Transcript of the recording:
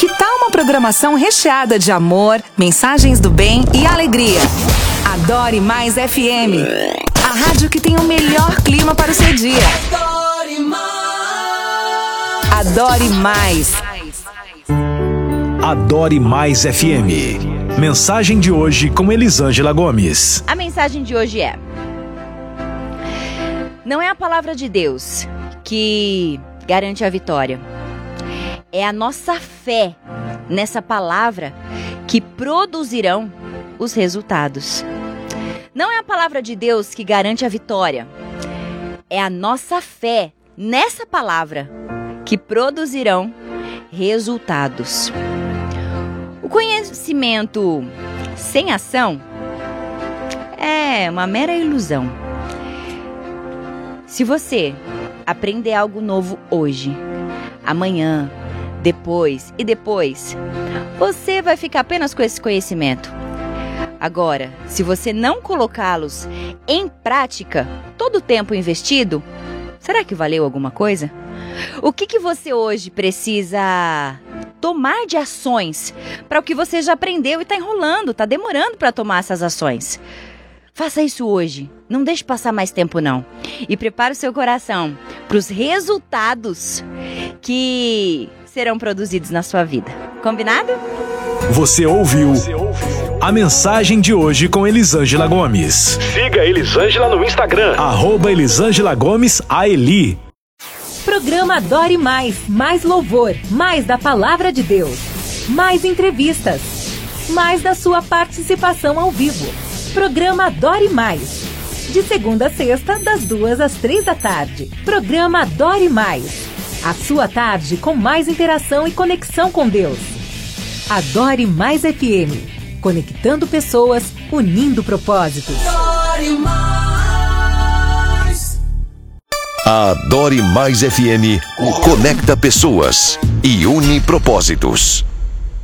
Que tal uma programação recheada de amor, mensagens do bem e alegria? Adore Mais FM, a rádio que tem o melhor clima para o seu dia. Adore Mais. Adore Mais. Adore Mais FM. Mensagem de hoje com Elisângela Gomes. A mensagem de hoje é: não é a palavra de Deus que garante a vitória. É a nossa fé nessa palavra que produzirão os resultados. Não é a palavra de Deus que garante a vitória. É a nossa fé nessa palavra que produzirão resultados. O conhecimento sem ação é uma mera ilusão. Se você aprender algo novo hoje, amanhã, depois, você vai ficar apenas com esse conhecimento. Agora, se você não colocá-los em prática, todo o tempo investido, será que valeu alguma coisa? O que você hoje precisa tomar de ações para o que você já aprendeu e está enrolando, está demorando para tomar essas ações? Faça isso hoje, não deixe passar mais tempo não. E prepare o seu coração para os resultados que serão produzidos na sua vida. Combinado? Você ouviu a mensagem de hoje com Elisângela Gomes. Siga Elisângela no Instagram, @Elisângela Gomes AELI. Programa Adore Mais, mais louvor, mais da palavra de Deus, mais entrevistas, mais da sua participação ao vivo. Programa Adore Mais, de segunda a sexta, das 2 às 3 da tarde. Programa Adore Mais, a sua tarde com mais interação e conexão com Deus. Adore Mais FM, conectando pessoas, unindo propósitos. Adore Mais. A Adore Mais FM conecta pessoas e une propósitos.